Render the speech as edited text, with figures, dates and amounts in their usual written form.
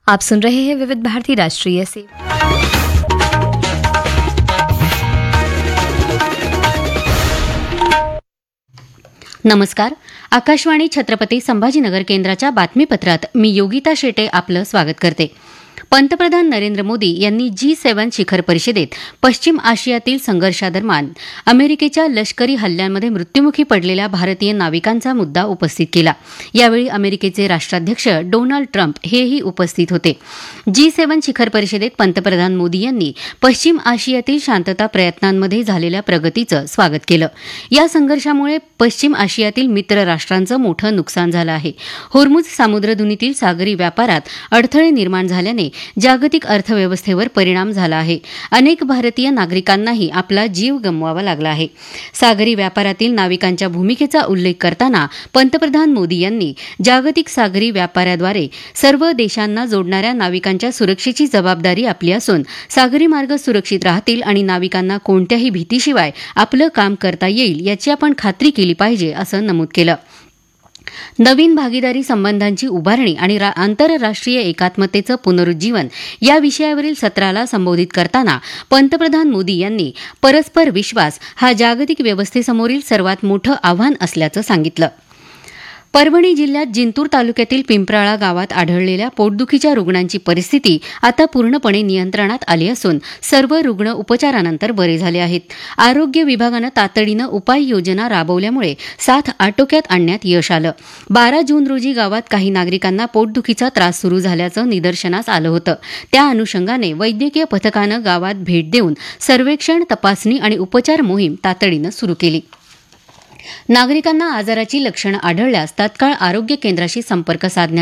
आप सुन रहे हैं विविध भारती राष्ट्रीय से। नमस्कार. आकाशवाणी छत्रपती संभाजीनगर केंद्राच्या बातमीपत्रात मी योगिता शेटे आपलं स्वागत करते. पंतप्रधान नरेंद्र मोदी यांनी G7 शिखर परिषदेत पश्चिम आशियातील संघर्षादरम्यान अमेरिकेच्या लष्करी हल्ल्यांमध्ये मृत्युमुखी पडलेल्या भारतीय नाविकांचा मुद्दा उपस्थित केला. यावेळी अमेरिकेचे राष्ट्राध्यक्ष डोनाल्ड ट्रम्प हेही उपस्थित होते. G7 शिखर परिषदेत पंतप्रधान मोदी यांनी पश्चिम आशियातील शांतता प्रयत्नांमध्ये झालेल्या प्रगतीचं स्वागत केलं. या संघर्षामुळे पश्चिम आशियातील मित्र राष्ट्रांचं मोठं नुकसान झालं आहे. होर्मुझ सामुद्रधुनीतील सागरी व्यापारात अडथळे निर्माण झाल्याने जागतिक अर्थव्यवस्थेवर परिणाम झाला आहे. अनेक भारतीय नागरिकांनाही आपला जीव गमवावा लागला आहे. सागरी व्यापारातील नाविकांच्या भूमिकेचा उल्लेख करताना पंतप्रधान मोदी यांनी जागतिक सागरी व्यापाराद्वारे सर्व देशांना जोडणाऱ्या नाविकांच्या सुरक्षेची जबाबदारी आपली असून सागरी मार्ग सुरक्षित राहतील आणि नाविकांना कोणत्याही भीतीशिवाय आपलं काम करता येईल याची आपण खात्री केली पाहिजे असं नमूद केलं. नवीन भागीदारी संबंधांची उभारणी आणि आंतरराष्ट्रीय एकात्मतेचं पुनरुज्जीवन या विषयावरील सत्राला संबोधित करताना पंतप्रधान मोदी यांनी परस्पर विश्वास हा जागतिक व्यवस्थेसमोरील सर्वात मोठं आव्हान असल्याचं सांगितलं. परभणी जिल्ह्यात जिंतूर तालुक्यातील पिंपराळा गावात आढळलेल्या पोटदुखीच्या रुग्णांची परिस्थिती आता पूर्णपणे नियंत्रणात आली असून सर्व रुग्ण उपचारानंतर बरे झाले आहेत. आरोग्य विभागानं तातडीनं उपाययोजना राबवल्यामुळे साथ आटोक्यात आणण्यात यश आलं. 12 जून रोजी गावात काही नागरिकांना पोटदुखीचा त्रास सुरू झाल्याचं निदर्शनास आलं होतं. त्या अनुषंगाने वैद्यकीय पथकानं गावात भेट देऊन सर्वेक्षण, तपासणी आणि उपचार मोहीम तातडीनं सुरू केली. नागरिकांना आजाराची लक्षणं आढळल्यास तात्काळ आरोग्य केंद्राशी संपर्क साधण्यात